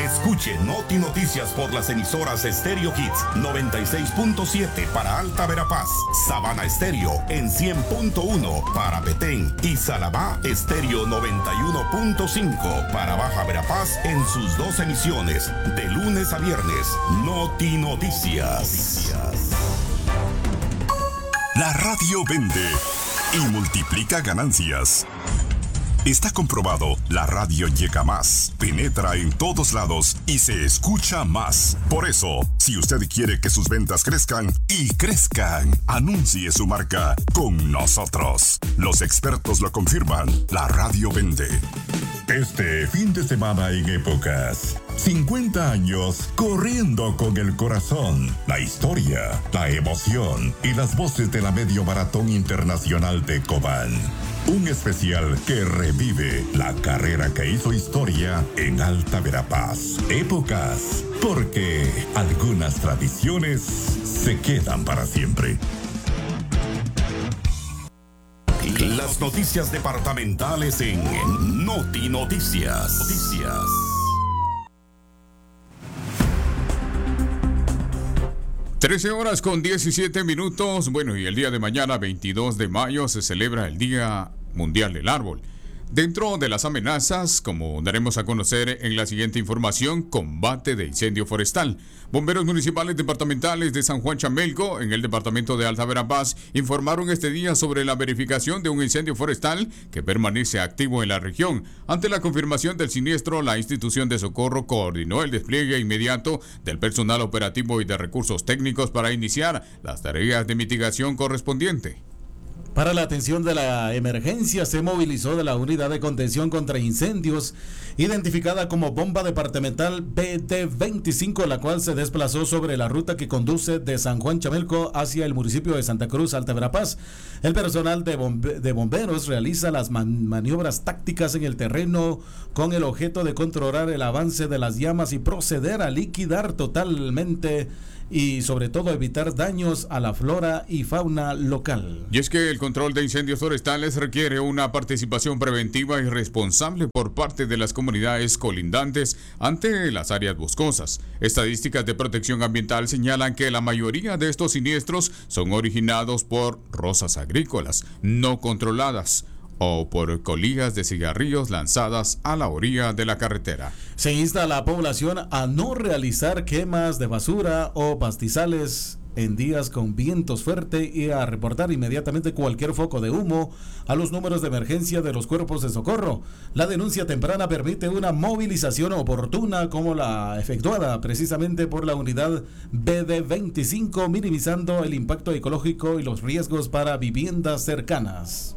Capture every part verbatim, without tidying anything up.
Escuche Noti Noticias por las emisoras Stereo Hits noventa y seis punto siete para Alta Verapaz, Sabana Estéreo en cien punto uno para Petén y Salabá Estéreo noventa y uno punto cinco para Baja Verapaz en sus dos emisiones de lunes a viernes. Noti Noticias. La radio vende y multiplica ganancias. Está comprobado, la radio llega más, penetra en todos lados y se escucha más. Por eso, si usted quiere que sus ventas crezcan y crezcan, anuncie su marca con nosotros. Los expertos lo confirman, la radio vende. Este fin de semana en Épocas, cincuenta años corriendo con el corazón, la historia, la emoción y las voces de la Medio Maratón Internacional de Cobán. Un especial que revive la carrera que hizo historia en Alta Verapaz. Épocas, porque algunas tradiciones se quedan para siempre. Las noticias departamentales en Noti Noticias. Noticias. trece horas con diecisiete minutos. Bueno, y el día de mañana, veintidós de mayo, se celebra el Día Mundial del Árbol. Dentro de las amenazas, como daremos a conocer en la siguiente información, combate de incendio forestal. Bomberos municipales departamentales de San Juan Chamelco, en el departamento de Alta Verapaz, informaron este día sobre la verificación de un incendio forestal que permanece activo en la región. Ante la confirmación del siniestro, la institución de socorro coordinó el despliegue inmediato del personal operativo y de recursos técnicos para iniciar las tareas de mitigación correspondiente. Para la atención de la emergencia se movilizó de la Unidad de Contención contra Incendios, identificada como Bomba Departamental B D veinticinco, la cual se desplazó sobre la ruta que conduce de San Juan Chamelco hacia el municipio de Santa Cruz, Alta Verapaz. El personal de, bombe- de bomberos realiza las man- maniobras tácticas en el terreno con el objeto de controlar el avance de las llamas y proceder a liquidar totalmente y sobre todo evitar daños a la flora y fauna local. Y es que el control de incendios forestales requiere una participación preventiva y responsable por parte de las comunidades colindantes ante las áreas boscosas. Estadísticas de protección ambiental señalan que la mayoría de estos siniestros son originados por rozas agrícolas no controladas o por colillas de cigarrillos lanzadas a la orilla de la carretera. Se insta a la población a no realizar quemas de basura o pastizales en días con vientos fuertes y a reportar inmediatamente cualquier foco de humo a los números de emergencia de los cuerpos de socorro. La denuncia temprana permite una movilización oportuna como la efectuada precisamente por la unidad B D veinticinco, minimizando el impacto ecológico y los riesgos para viviendas cercanas.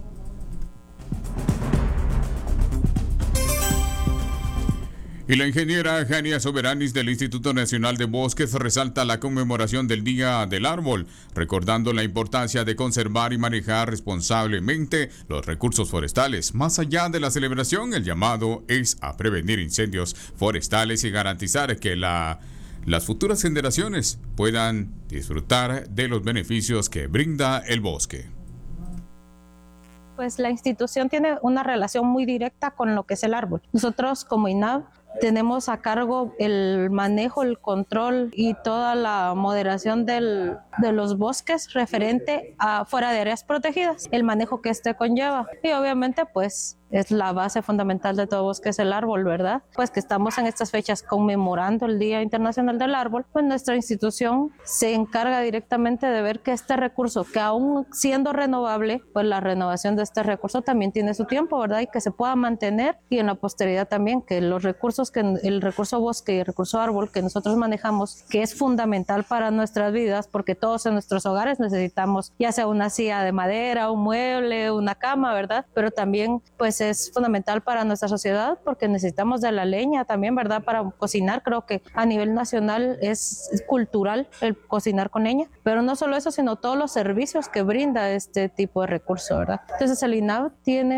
Y la ingeniera Jania Soberanis del Instituto Nacional de Bosques resalta la conmemoración del Día del Árbol, recordando la importancia de conservar y manejar responsablemente los recursos forestales. Más allá de la celebración, el llamado es a prevenir incendios forestales y garantizar que la, las futuras generaciones puedan disfrutar de los beneficios que brinda el bosque. Pues la institución tiene una relación muy directa con lo que es el árbol. Nosotros como I N A V tenemos a cargo el manejo, el control y toda la moderación del, de los bosques referente a fuera de áreas protegidas, el manejo que este conlleva. Y obviamente pues es la base fundamental de todo bosque, es el árbol, ¿verdad? Pues que estamos en estas fechas conmemorando el Día Internacional del Árbol, pues nuestra institución se encarga directamente de ver que este recurso, que aún siendo renovable, pues la renovación de este recurso también tiene su tiempo, ¿verdad? Y que se pueda mantener y en la posteridad también, que los recursos, que el recurso bosque y el recurso árbol que nosotros manejamos, que es fundamental para nuestras vidas, porque todos en nuestros hogares necesitamos ya sea una silla de madera, un mueble, una cama, ¿verdad? Pero también pues es fundamental para nuestra sociedad porque necesitamos de la leña también, ¿verdad? Para cocinar. Creo que a nivel nacional es cultural el cocinar con leña, pero no solo eso, sino todos los servicios que brinda este tipo de recurso, ¿verdad? Entonces el I N A V tiene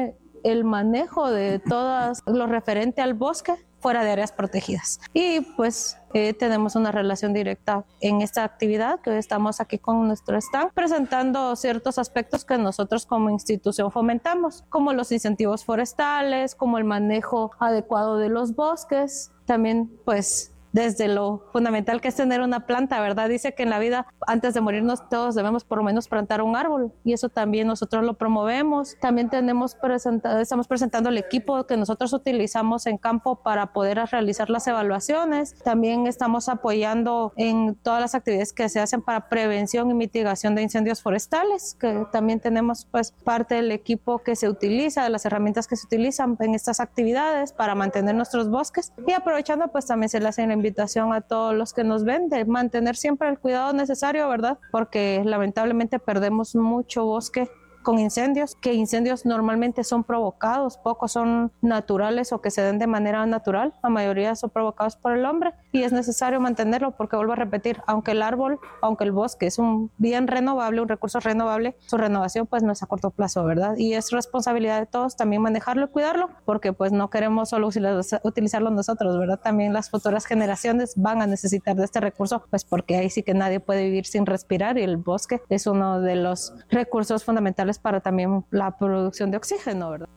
el manejo de todo lo referente al bosque fuera de áreas protegidas. Y pues eh, tenemos una relación directa en esta actividad, que hoy estamos aquí con nuestro stand presentando ciertos aspectos que nosotros como institución fomentamos, como los incentivos forestales, como el manejo adecuado de los bosques, también pues desde lo fundamental que es tener una planta, ¿verdad? Dice que en la vida, antes de morirnos, todos debemos por lo menos plantar un árbol, y eso también nosotros lo promovemos. También tenemos presentado, estamos presentando el equipo que nosotros utilizamos en campo para poder realizar las evaluaciones. También estamos apoyando en todas las actividades que se hacen para prevención y mitigación de incendios forestales, que también tenemos pues parte del equipo que se utiliza, de las herramientas que se utilizan en estas actividades para mantener nuestros bosques. Y aprovechando, pues también se le hace la invitación a todos los que nos ven de mantener siempre el cuidado necesario, ¿verdad? Porque lamentablemente perdemos mucho bosque con incendios, que incendios normalmente son provocados, pocos son naturales o que se den de manera natural, la mayoría son provocados por el hombre, y es necesario mantenerlo porque, vuelvo a repetir, aunque el árbol, aunque el bosque es un bien renovable, un recurso renovable, su renovación pues no es a corto plazo, ¿verdad? Y es responsabilidad de todos también manejarlo y cuidarlo, porque pues no queremos solo utilizarlo nosotros, ¿verdad? También las futuras generaciones van a necesitar de este recurso, pues porque ahí sí que nadie puede vivir sin respirar, y el bosque es uno de los recursos fundamentales para también la producción de oxígeno, ¿verdad?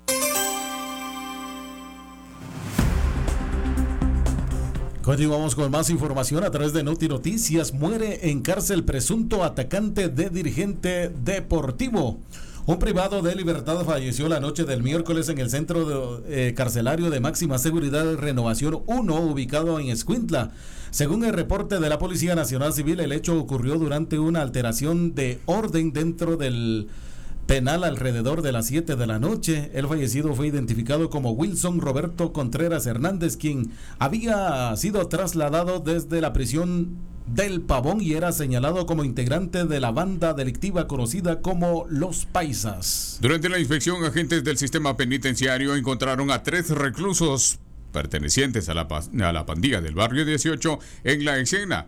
Continuamos con más información a través de Noti Noticias. Muere en cárcel presunto atacante de dirigente deportivo. Un privado de libertad falleció la noche del miércoles en el centro de, eh, carcelario de máxima seguridad Renovación uno, ubicado en Escuintla. Según el reporte de la Policía Nacional Civil, el hecho ocurrió durante una alteración de orden dentro del penal alrededor de las siete de la noche. El fallecido fue identificado como Wilson Roberto Contreras Hernández, quien había sido trasladado desde la prisión del Pavón y era señalado como integrante de la banda delictiva conocida como Los Paisas. Durante la inspección, agentes del sistema penitenciario encontraron a tres reclusos pertenecientes a la, a la pandilla del barrio dieciocho en la escena: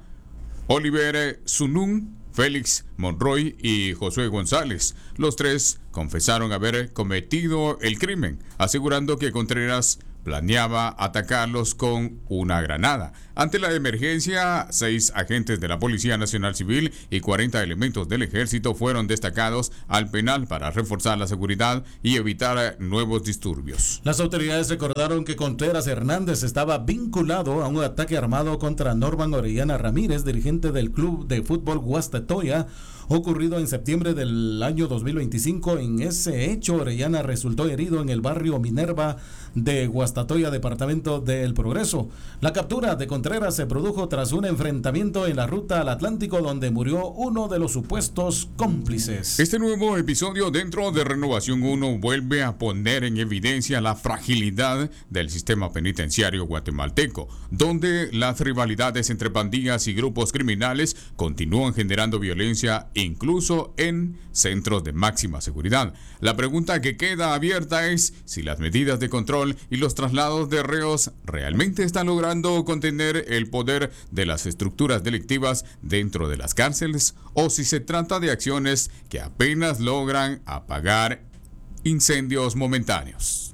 Oliver Zunún, Félix Monroy y Josué González. Los tres confesaron haber cometido el crimen, asegurando que Contreras planeaba atacarlos con una granada. Ante la emergencia, seis agentes de la Policía Nacional Civil y cuarenta elementos del Ejército fueron destacados al penal para reforzar la seguridad y evitar nuevos disturbios. Las autoridades recordaron que Contreras Hernández estaba vinculado a un ataque armado contra Norman Orellana Ramírez, dirigente del club de fútbol Guastatoya, ocurrido en septiembre del año dos mil veinticinco. En ese hecho, Orellana resultó herido en el barrio Minerva de Guastatoya, departamento del Progreso. La captura de Contreras se produjo tras un enfrentamiento en la ruta al Atlántico, donde murió uno de los supuestos cómplices. Este nuevo episodio dentro de Renovación uno vuelve a poner en evidencia la fragilidad del sistema penitenciario guatemalteco, donde las rivalidades entre pandillas y grupos criminales continúan generando violencia incluso en centros de máxima seguridad. La pregunta que queda abierta es si las medidas de control y los traslados de reos realmente están logrando contener el poder de las estructuras delictivas dentro de las cárceles, o si se trata de acciones que apenas logran apagar incendios momentáneos.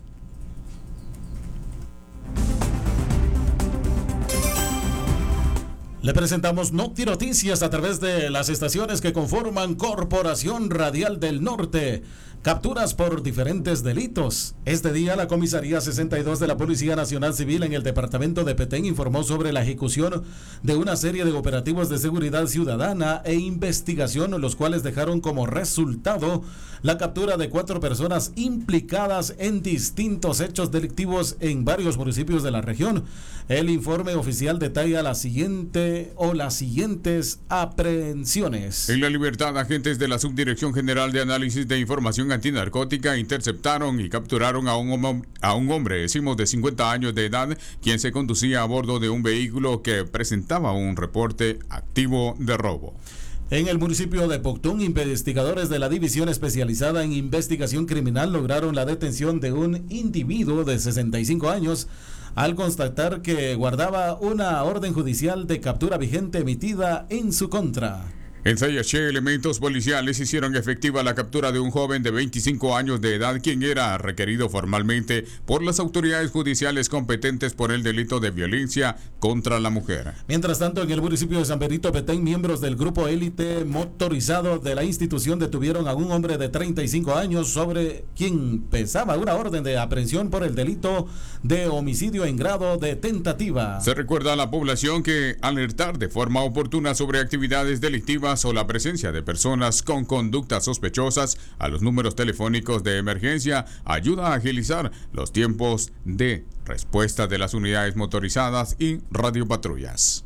Le presentamos Noti Noticias a través de las estaciones que conforman Corporación Radial del Norte. Capturas por diferentes delitos. Este día, la Comisaría sesenta y dos de la Policía Nacional Civil en el departamento de Petén informó sobre la ejecución de una serie de operativos de seguridad ciudadana e investigación, los cuales dejaron como resultado la captura de cuatro personas implicadas en distintos hechos delictivos en varios municipios de la región. El informe oficial detalla la siguiente o las siguientes aprehensiones. En La Libertad, agentes de la Subdirección General de Análisis de Información Antinarcótica interceptaron y capturaron a un, homo, a un hombre, decimos, de cincuenta años de edad, quien se conducía a bordo de un vehículo que presentaba un reporte activo de robo. En el municipio de Poctún, investigadores de la División Especializada en Investigación Criminal lograron la detención de un individuo de sesenta y cinco años al constatar que guardaba una orden judicial de captura vigente emitida en su contra. En Sayaché, elementos policiales hicieron efectiva la captura de un joven de veinticinco años de edad, quien era requerido formalmente por las autoridades judiciales competentes por el delito de violencia contra la mujer. Mientras tanto, en el municipio de San Benito, Petén, miembros del grupo élite motorizado de la institución detuvieron a un hombre de treinta y cinco años sobre quien pesaba una orden de aprehensión por el delito de homicidio en grado de tentativa. Se recuerda a la población que alertar de forma oportuna sobre actividades delictivas o la presencia de personas con conductas sospechosas a los números telefónicos de emergencia ayuda a agilizar los tiempos de respuesta de las unidades motorizadas y radiopatrullas.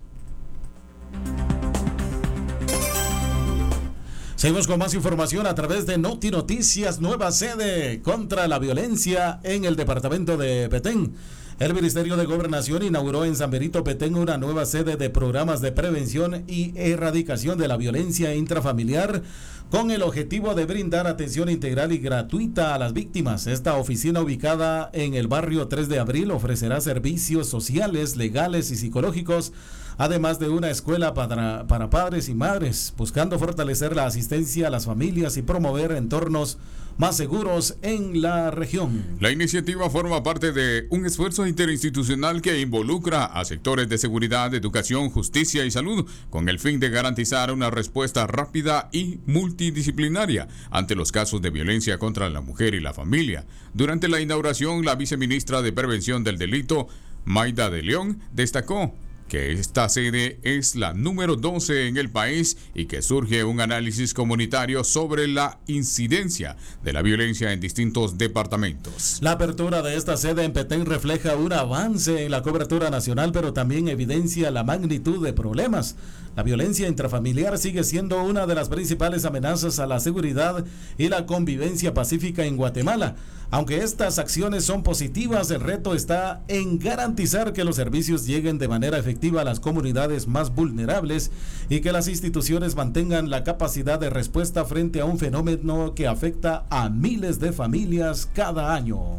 Seguimos con más información a través de Noti Noticias, nueva sede contra la violencia en el departamento de Petén. El Ministerio de Gobernación inauguró en San Benito, Petén, una nueva sede de programas de prevención y erradicación de la violencia intrafamiliar con el objetivo de brindar atención integral y gratuita a las víctimas. Esta oficina, ubicada en el barrio tres de abril, ofrecerá servicios sociales, legales y psicológicos, además de una escuela para, para padres y madres, buscando fortalecer la asistencia a las familias y promover entornos más seguros en la región. La iniciativa forma parte de un esfuerzo interinstitucional que involucra a sectores de seguridad, educación, justicia y salud, con el fin de garantizar una respuesta rápida y multidisciplinaria ante los casos de violencia contra la mujer y la familia. Durante la inauguración, la viceministra de Prevención del Delito, Maida de León, destacó que esta sede es la número doce en el país y que surge un análisis comunitario sobre la incidencia de la violencia en distintos departamentos. La apertura de esta sede en Petén refleja un avance en la cobertura nacional, pero también evidencia la magnitud de problemas. La violencia intrafamiliar sigue siendo una de las principales amenazas a la seguridad y la convivencia pacífica en Guatemala. Aunque estas acciones son positivas, el reto está en garantizar que los servicios lleguen de manera efectiva a las comunidades más vulnerables y que las instituciones mantengan la capacidad de respuesta frente a un fenómeno que afecta a miles de familias cada año.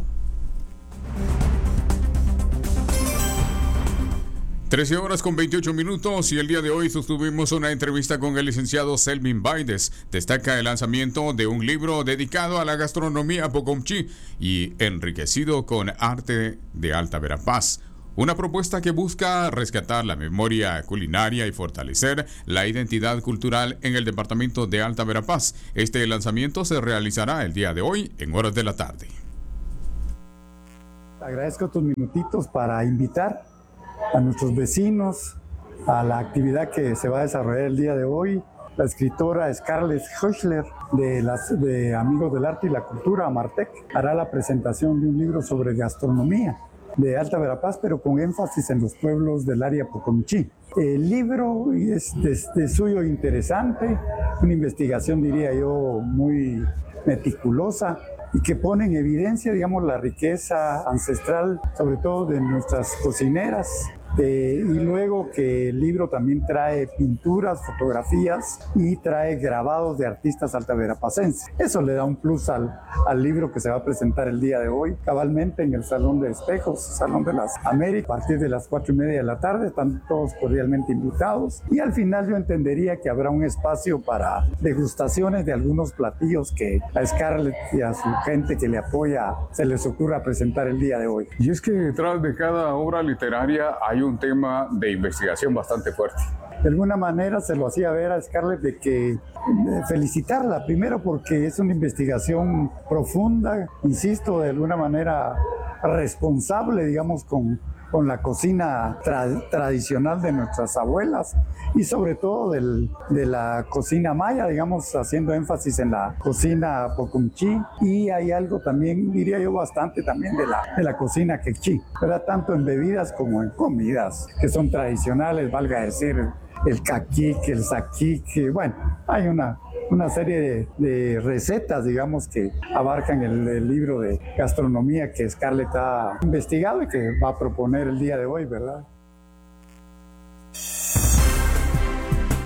trece horas con veintiocho minutos y el día de hoy sostuvimos una entrevista con el licenciado Selvin Baides. Destaca el lanzamiento de un libro dedicado a la gastronomía pocomchí y enriquecido con arte de Alta Verapaz. Una propuesta que busca rescatar la memoria culinaria y fortalecer la identidad cultural en el departamento de Alta Verapaz. Este lanzamiento se realizará el día de hoy en horas de la tarde. Agradezco tus minutitos para invitar a nuestros vecinos a la actividad que se va a desarrollar el día de hoy. La escritora Scarlett Höchler de, las, de Amigos del Arte y la Cultura, Amartec, hará la presentación de un libro sobre gastronomía de Alta Verapaz, pero con énfasis en los pueblos del área pocomchí. El libro es de, de suyo interesante, una investigación, diría yo, muy meticulosa, y que pone en evidencia, digamos, la riqueza ancestral, sobre todo de nuestras cocineras. Eh, y luego que el libro también trae pinturas, fotografías y trae grabados de artistas altaverapacenses. Eso le da un plus al, al libro que se va a presentar el día de hoy, cabalmente en el Salón de Espejos, Salón de las Américas, a partir de las cuatro y media de la tarde. Están todos cordialmente invitados. Y al final yo entendería que habrá un espacio para degustaciones de algunos platillos que a Scarlett y a su gente que le apoya se les ocurra presentar el día de hoy. Y es que detrás de cada obra literaria hay un tema de investigación bastante fuerte. De alguna manera se lo hacía ver a Scarlett de que eh, felicitarla, primero porque es una investigación profunda, insisto, de alguna manera responsable, digamos, con, con la cocina tra- tradicional de nuestras abuelas y sobre todo del, de la cocina maya, digamos, haciendo énfasis en la cocina pocomchí, y hay algo también, diría yo, bastante también de la, de la cocina quechí, ¿verdad? Tanto en bebidas como en comidas que son tradicionales, valga decir, el caquique, el saquique, bueno, hay una, una serie de, de recetas, digamos, que abarcan el, el libro de gastronomía que Scarlett ha investigado y que va a proponer el día de hoy, ¿verdad?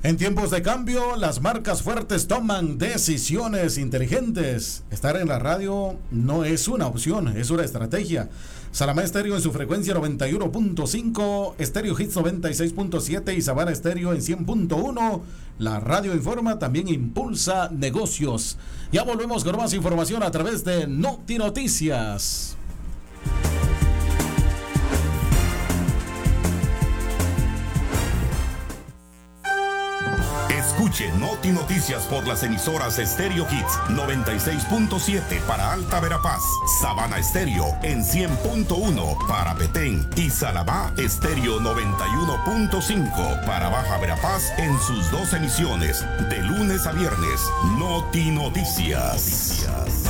En tiempos de cambio, las marcas fuertes toman decisiones inteligentes. Estar en la radio no es una opción, es una estrategia. Salamá Estéreo en su frecuencia noventa y uno punto cinco, Estéreo Hits noventa y seis punto siete y Sabana Estéreo en cien punto uno. La radio informa, también impulsa negocios. Ya volvemos con más información a través de Noti Noticias. Escuche Noti Noticias por las emisoras Estéreo Hits noventa y seis punto siete para Alta Verapaz, Sabana Estéreo en cien punto uno para Petén y Salamá Estéreo noventa y uno punto cinco para Baja Verapaz en sus dos emisiones, de lunes a viernes. Noti Noticias.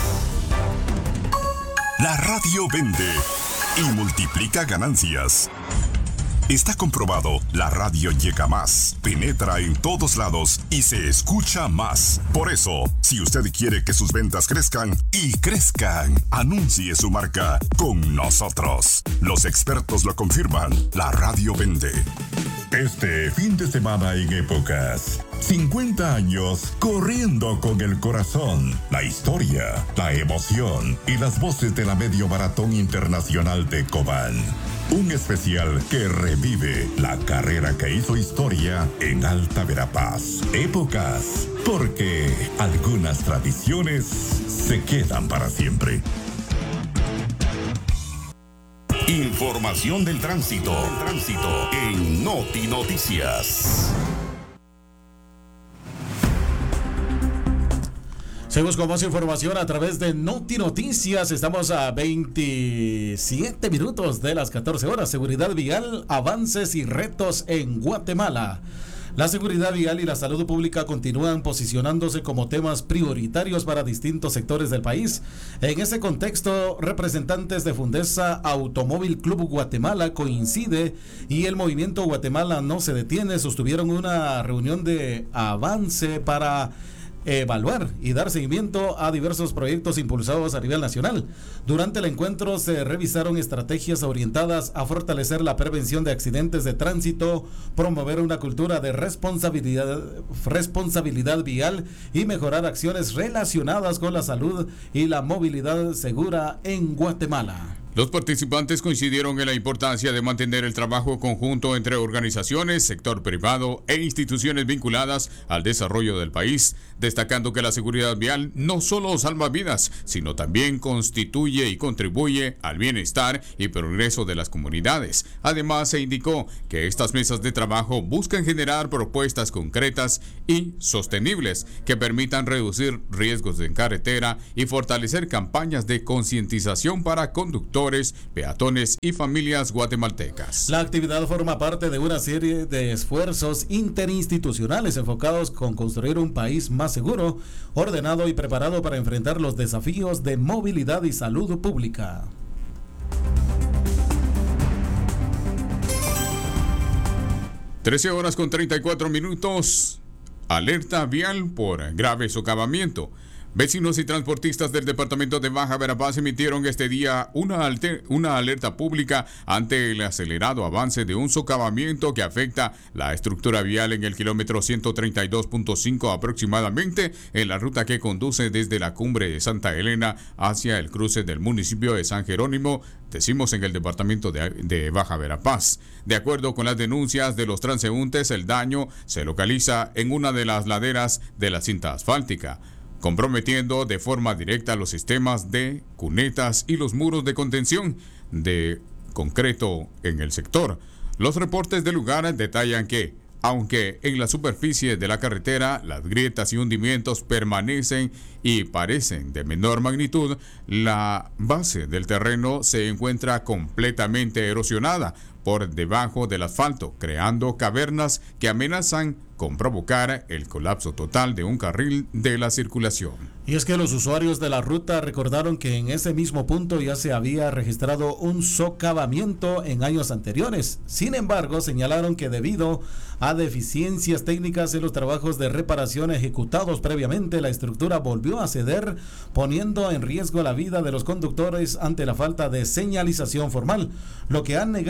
La radio vende y multiplica ganancias. Está comprobado, la radio llega más, penetra en todos lados y se escucha más. Por eso, si usted quiere que sus ventas crezcan y crezcan, anuncie su marca con nosotros. Los expertos lo confirman, la radio vende. Este fin de semana en Épocas, cincuenta años corriendo con el corazón, la historia, la emoción y las voces de la Medio Maratón Internacional de Cobán. Un especial que revive la carrera que hizo historia en Alta Verapaz. Épocas, porque algunas tradiciones se quedan para siempre. Información del tránsito, del tránsito en Noti Noticias. Seguimos con más información a través de Noti Noticias. Estamos a veintisiete minutos de las catorce horas. Seguridad vial, avances y retos en Guatemala. La seguridad vial y la salud pública continúan posicionándose como temas prioritarios para distintos sectores del país. En ese contexto, representantes de Fundesa Automóvil Club Guatemala Coincide y el Movimiento Guatemala No Se Detiene sostuvieron una reunión de avance para evaluar y dar seguimiento a diversos proyectos impulsados a nivel nacional. Durante el encuentro se revisaron estrategias orientadas a fortalecer la prevención de accidentes de tránsito, promover una cultura de responsabilidad, responsabilidad vial y mejorar acciones relacionadas con la salud y la movilidad segura en Guatemala. Los participantes coincidieron en la importancia de mantener el trabajo conjunto entre organizaciones, sector privado e instituciones vinculadas al desarrollo del país, destacando que la seguridad vial no solo salva vidas, sino también constituye y contribuye al bienestar y progreso de las comunidades. Además, se indicó que estas mesas de trabajo buscan generar propuestas concretas y sostenibles que permitan reducir riesgos en carretera y fortalecer campañas de concientización para conductores, peatones y familias guatemaltecas. La actividad forma parte de una serie de esfuerzos interinstitucionales enfocados con construir un país más seguro, ordenado y preparado para enfrentar los desafíos de movilidad y salud pública. trece horas con treinta y cuatro minutos. Alerta vial por grave socavamiento. Vecinos y transportistas del departamento de Baja Verapaz emitieron este día una, alter, una alerta pública ante el acelerado avance de un socavamiento que afecta la estructura vial en el kilómetro ciento treinta y dos punto cinco aproximadamente en la ruta que conduce desde la cumbre de Santa Elena hacia el cruce del municipio de San Jerónimo, decimos en el departamento de, de Baja Verapaz. De acuerdo con las denuncias de los transeúntes, el daño se localiza en una de las laderas de la cinta asfáltica, comprometiendo de forma directa los sistemas de cunetas y los muros de contención de concreto en el sector. Los reportes del lugar detallan que, aunque en la superficie de la carretera las grietas y hundimientos permanecen y parecen de menor magnitud, la base del terreno se encuentra completamente erosionada por debajo del asfalto, creando cavernas que amenazan con provocar el colapso total de un carril de la circulación. Y es que los usuarios de la ruta recordaron que en ese mismo punto ya se había registrado un socavamiento en años anteriores. Sin embargo, señalaron que debido a deficiencias técnicas en los trabajos de reparación ejecutados previamente, la estructura volvió a ceder, poniendo en riesgo la vida de los conductores ante la falta de señalización formal, lo que han negado o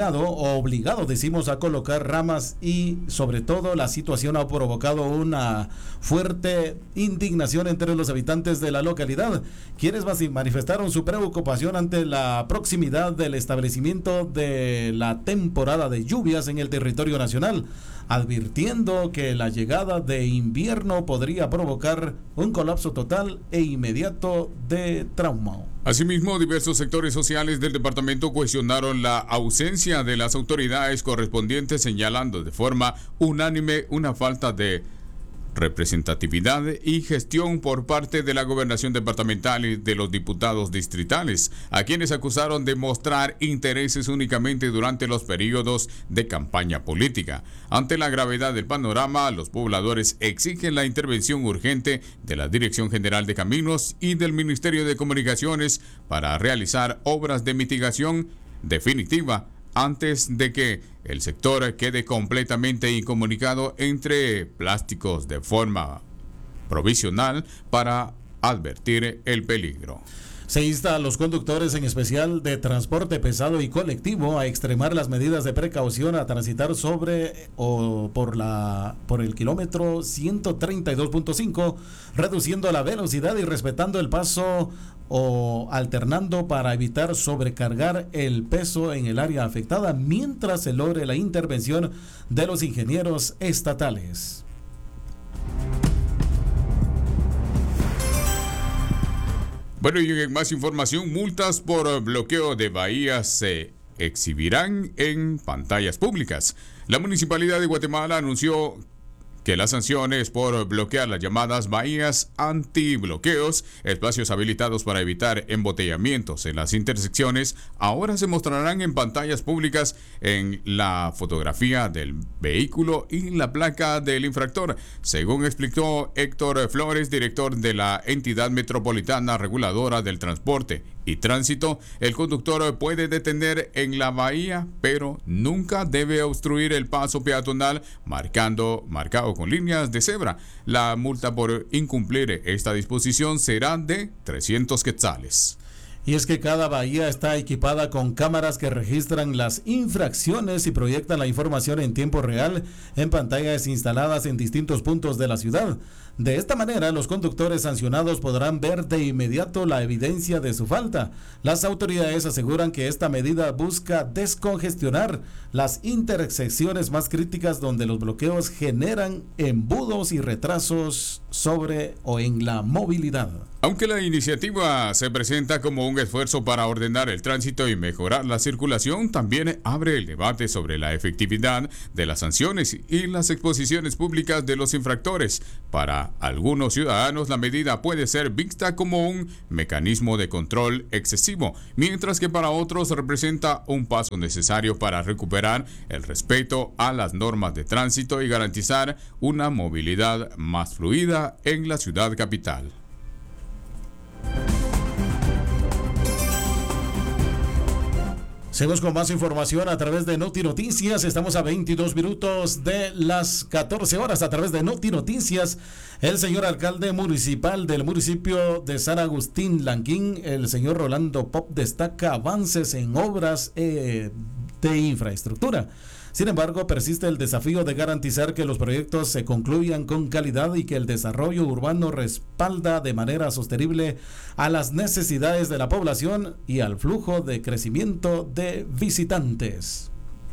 obligado, decimos, a colocar ramas y sobre todo la situación ha provocado una fuerte indignación entre los habitantes de la localidad, quienes manifestaron su preocupación ante la proximidad del establecimiento de la temporada de lluvias en el territorio nacional, advirtiendo que la llegada de invierno podría provocar un colapso total e inmediato de trauma. Asimismo, diversos sectores sociales del departamento cuestionaron la ausencia de las autoridades correspondientes, señalando de forma unánime una falta de representatividad y gestión por parte de la gobernación departamental y de los diputados distritales, a quienes acusaron de mostrar intereses únicamente durante los periodos de campaña política. Ante la gravedad del panorama, los pobladores exigen la intervención urgente de la Dirección General de Caminos y del Ministerio de Comunicaciones para realizar obras de mitigación definitiva antes de que el sector quede completamente incomunicado entre plásticos de forma provisional para advertir el peligro. Se insta a los conductores, en especial de transporte pesado y colectivo, a extremar las medidas de precaución a transitar sobre o por la por el kilómetro ciento treinta y dos punto cinco, reduciendo la velocidad y respetando el paso o alternando para evitar sobrecargar el peso en el área afectada mientras se logre la intervención de los ingenieros estatales. Bueno, y en más información, multas por bloqueo de bahías se exhibirán en pantallas públicas. La Municipalidad de Guatemala anunció que las sanciones por bloquear las llamadas bahías antibloqueos, espacios habilitados para evitar embotellamientos en las intersecciones, ahora se mostrarán en pantallas públicas en la fotografía del vehículo y la placa del infractor. Según explicó Héctor Flores, director de la entidad metropolitana reguladora del transporte y tránsito, el conductor puede detener en la bahía, pero nunca debe obstruir el paso peatonal marcando, marcado con líneas de cebra. La multa por incumplir esta disposición será de trescientos quetzales. Y es que cada bahía está equipada con cámaras que registran las infracciones y proyectan la información en tiempo real en pantallas instaladas en distintos puntos de la ciudad. De esta manera, los conductores sancionados podrán ver de inmediato la evidencia de su falta. Las autoridades aseguran que esta medida busca descongestionar las intersecciones más críticas donde los bloqueos generan embudos y retrasos sobre o en la movilidad. Aunque la iniciativa se presenta como un esfuerzo para ordenar el tránsito y mejorar la circulación, también abre el debate sobre la efectividad de las sanciones y las exposiciones públicas de los infractores. Para algunos ciudadanos, la medida puede ser vista como un mecanismo de control excesivo, mientras que para otros representa un paso necesario para recuperar el respeto a las normas de tránsito y garantizar una movilidad más fluida en la ciudad capital. Seguimos con más información a través de Noti Noticias. Estamos a veintidós minutos de las catorce horas a través de Noti Noticias. El señor alcalde municipal del municipio de San Agustín Lanquín, el señor Rolando Pop, destaca avances en obras eh, de infraestructura. Sin embargo, persiste el desafío de garantizar que los proyectos se concluyan con calidad y que el desarrollo urbano respalda de manera sostenible a las necesidades de la población y al flujo de crecimiento de visitantes.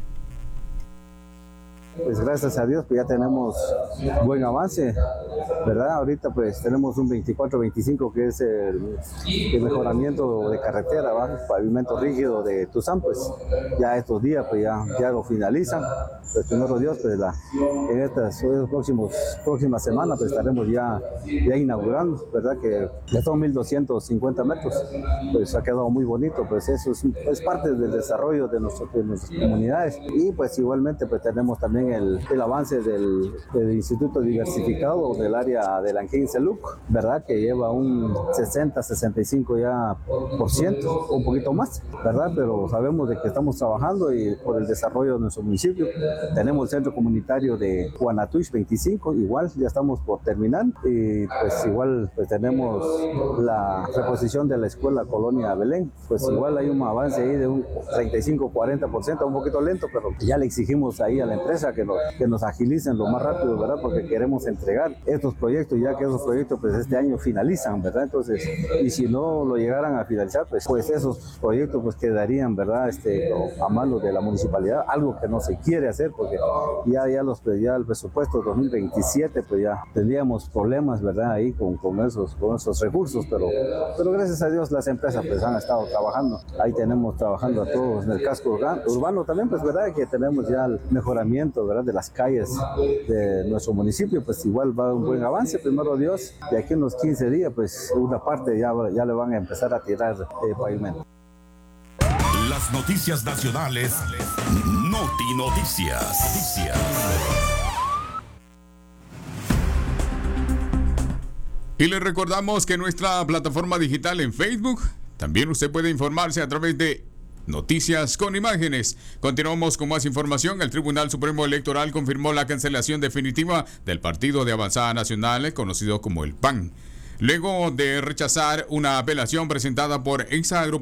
Pues gracias a Dios, pues ya tenemos buen avance, ¿verdad? Ahorita pues tenemos un veinticuatro veinticinco que es el, el mejoramiento de carretera, ¿va? Pavimento rígido de Tuzán, pues ya estos días pues ya, ya lo finalizan. Pues primero Dios, pues la, en estas próximos, próximas semanas pues estaremos ya, ya inaugurando, ¿verdad? Que ya son mil doscientos cincuenta metros, pues ha quedado muy bonito, pues eso es, es parte del desarrollo de, nuestro, de nuestras comunidades. Y pues igualmente pues tenemos también también el, el avance del, del Instituto Diversificado del área de Lanquín Celuc, ¿verdad? Que lleva un sesenta, sesenta y cinco ya por ciento, un poquito más, ¿verdad? Pero sabemos de que estamos trabajando y por el desarrollo de nuestro municipio. Tenemos el centro comunitario de Guanatuix veinticinco, igual ya estamos por terminar, y pues igual pues tenemos la reposición de la escuela Colonia Belén, pues igual hay un avance ahí de un treinta y cinco, cuarenta por ciento, un poquito lento, pero ya le exigimos ahí a la empresa que, lo, que nos agilicen lo más rápido, ¿verdad? Porque queremos entregar estos proyectos, ya que esos proyectos pues este año finalizan, ¿verdad? Entonces, y si no lo llegaran a finalizar, pues, pues esos proyectos pues quedarían, ¿verdad? Este, a manos de la municipalidad, algo que no se quiere hacer, porque ya, ya, los, ya el presupuesto dos mil veintisiete, pues ya tendríamos problemas, ¿verdad? Ahí con, con, esos, con esos recursos, pero, pero gracias a Dios las empresas pues han estado trabajando. Ahí tenemos trabajando a todos en el casco urbano, urbano también, pues, ¿verdad? Que tenemos ya el mejoramiento, ¿verdad? De las calles de nuestro municipio, pues igual va un buen avance, primero Dios, y aquí en unos quince días, pues una parte ya, ya le van a empezar a tirar eh, pavimento. Las noticias nacionales, Noti Noticias. Y les recordamos que nuestra plataforma digital en Facebook, también usted puede informarse a través de Noticias con Imágenes. Continuamos con más información. El Tribunal Supremo Electoral confirmó la cancelación definitiva del Partido de Avanzada Nacional, conocido como el P A N, luego de rechazar una apelación presentada por esa agrupación